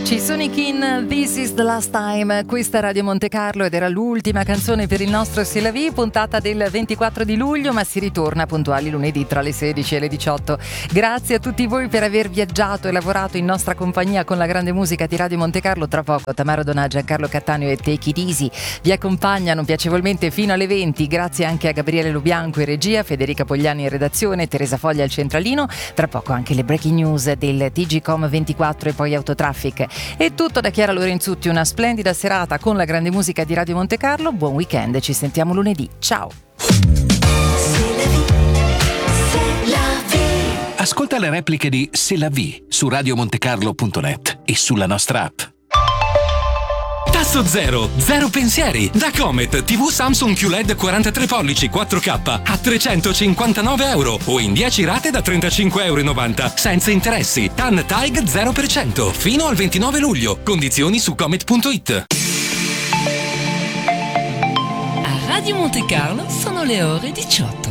Ci sono i Kin, This is the last time. Questa è Radio Monte Carlo ed era l'ultima canzone per il nostro C'est la vie, puntata del 24 di luglio, ma si ritorna puntuali lunedì tra le 16 e le 18. Grazie a tutti voi per aver viaggiato e lavorato in nostra compagnia con la grande musica di Radio Monte Carlo. Tra poco Tamara Donaggia, Carlo Cattaneo e Take It Easy vi accompagnano piacevolmente fino alle 20. Grazie anche a Gabriele Lubianco in regia, Federica Pogliani in redazione, Teresa Foglia al centralino. Tra poco anche le breaking news del TGcom 24 e poi Autotraffic. È tutto da Chiara Lorenzutti, una splendida serata con la grande musica di Radio Monte Carlo. Buon weekend, ci sentiamo lunedì. Ciao. Ascolta le repliche di C'est la vie su radiomontecarlo.net e sulla nostra app. Tasso zero, zero pensieri. Da Comet, TV Samsung QLED 43 pollici 4K a €359 o in 10 rate da €35,90 senza interessi. TAN TAIG 0% fino al 29 luglio. Condizioni su comet.it. A Radio Monte Carlo sono le ore 18.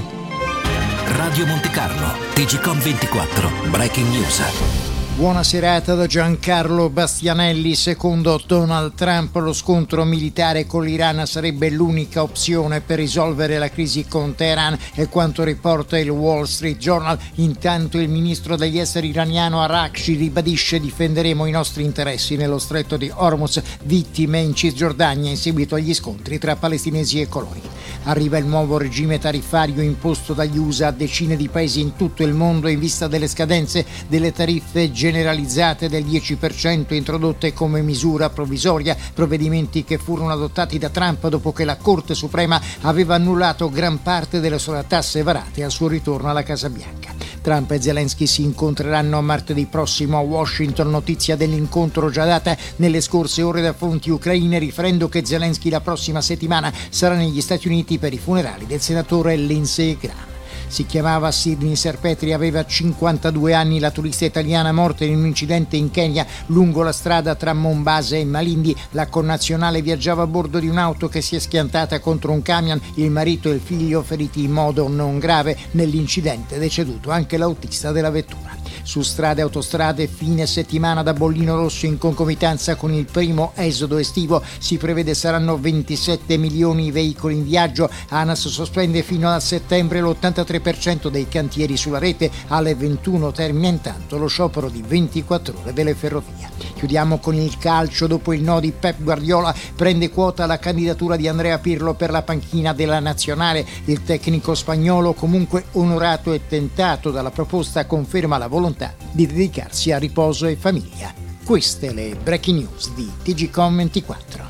Radio Monte Carlo, TGcom 24, breaking news. Buona serata da Giancarlo Bastianelli. Secondo Donald Trump, lo scontro militare con l'Iran sarebbe l'unica opzione per risolvere la crisi con Teheran, è quanto riporta il Wall Street Journal. Intanto il ministro degli esteri iraniano Arakci ribadisce: difenderemo i nostri interessi nello stretto di Hormuz, vittime in Cisgiordania in seguito agli scontri tra palestinesi e coloni. Arriva il nuovo regime tariffario imposto dagli USA a decine di paesi in tutto il mondo in vista delle scadenze delle tariffe generalizzate del 10% introdotte come misura provvisoria, provvedimenti che furono adottati da Trump dopo che la Corte Suprema aveva annullato gran parte delle tasse varate al suo ritorno alla Casa Bianca. Trump e Zelensky si incontreranno martedì prossimo a Washington, notizia dell'incontro già data nelle scorse ore da fonti ucraine, riferendo che Zelensky la prossima settimana sarà negli Stati Uniti per i funerali del senatore Lindsey Graham. Si chiamava Sidney Serpetri, aveva 52 anni, la turista italiana morta in un incidente in Kenya lungo la strada tra Mombasa e Malindi. La connazionale viaggiava a bordo di un'auto che si è schiantata contro un camion, il marito e il figlio feriti in modo non grave. Nell'incidente è deceduto anche l'autista della vettura. Su strade e autostrade fine settimana da bollino rosso in concomitanza con il primo esodo estivo. Si prevede saranno 27 milioni i veicoli in viaggio. ANAS sospende fino a settembre l'83% dei cantieri sulla rete. Alle 21 termina intanto lo sciopero di 24 ore delle ferrovie. Chiudiamo con il calcio. Dopo il no di Pep Guardiola prende quota la candidatura di Andrea Pirlo per la panchina della nazionale. Il tecnico spagnolo, comunque onorato e tentato dalla proposta, conferma la volontà di dedicarsi a riposo e famiglia. Queste le breaking news di TGcom 24.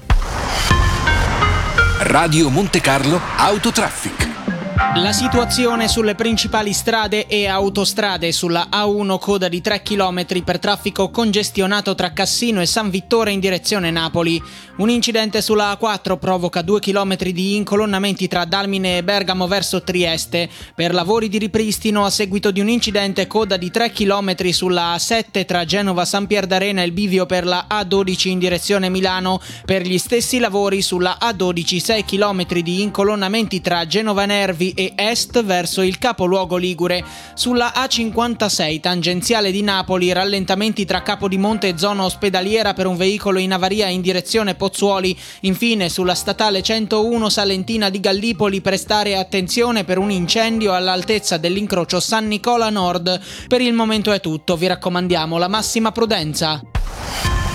Radio Monte Carlo Autotraffic. La situazione sulle principali strade e autostrade: sulla A1 coda di 3 km per traffico congestionato tra Cassino e San Vittore in direzione Napoli. Un incidente sulla A4 provoca 2 km di incolonnamenti tra Dalmine e Bergamo verso Trieste. Per lavori di ripristino a seguito di un incidente, coda di 3 km sulla A7 tra Genova San Pierdarena e il bivio per la A12 in direzione Milano. Per gli stessi lavori sulla A12 6 km di incolonnamenti tra Genova Nervi e est verso il capoluogo ligure. Sulla A56 tangenziale di Napoli, rallentamenti tra Capodimonte e zona ospedaliera per un veicolo in avaria in direzione Pozzuoli. Infine sulla statale 101 Salentina di Gallipoli, prestare attenzione per un incendio all'altezza dell'incrocio San Nicola Nord. Per il momento è tutto, vi raccomandiamo la massima prudenza.